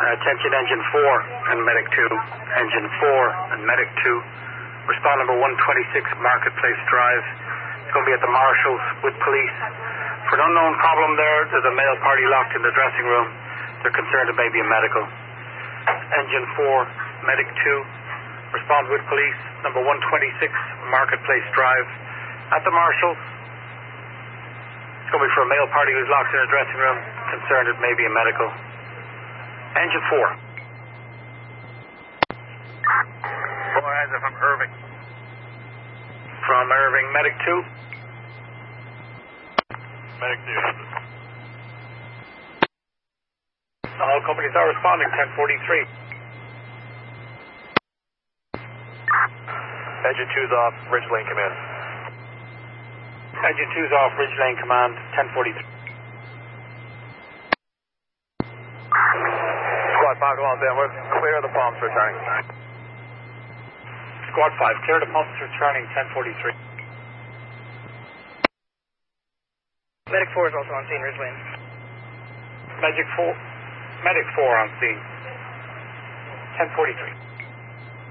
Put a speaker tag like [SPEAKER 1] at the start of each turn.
[SPEAKER 1] Attention Engine 4 and Medic 2. Engine 4 and Medic 2. Respond number 126 Marketplace Drive. It's going to be at the Marshalls with police. For an unknown problem there's a male party locked in the dressing room. They're concerned it may be a medical. Engine 4, Medic 2. Respond with police. Number 126 Marketplace Drive at the Marshalls. It's going to be for a male party who's locked in a dressing room. Concerned it may be a medical. Engine 4.
[SPEAKER 2] 4 has it from Irving.
[SPEAKER 1] From Irving, Medic 2.
[SPEAKER 2] Medic 2 has it.
[SPEAKER 1] All companies are responding, 1043.
[SPEAKER 2] Engine 2's off, Ridge Lane Command.
[SPEAKER 1] Engine 2's off, Ridge Lane Command, 1043.
[SPEAKER 2] Squad 5 to 1, we're clear of the pumps returning.
[SPEAKER 1] Squad 5, clear the pumps returning, 1043.
[SPEAKER 3] Medic 4 is also on scene, Ridge Lane.
[SPEAKER 1] Medic 4 on scene, 1043.